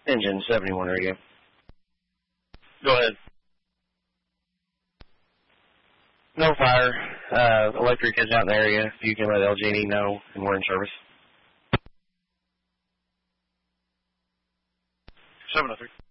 Engine 71 radio. Go ahead. No fire. Electric is out in the area. If you can let LG&E know, and we're in service. 703.